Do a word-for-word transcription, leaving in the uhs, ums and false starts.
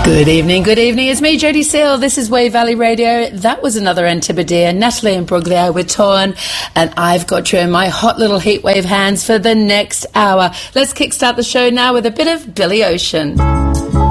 Good evening, good evening. It's me, Jodie Seal. This is Wave Valley Radio. That was another Antipodean. Natalie and Bruglia with Torn. And I've got you in my hot little heatwave hands for the next hour. Let's kickstart the show now with a bit of Billy Ocean.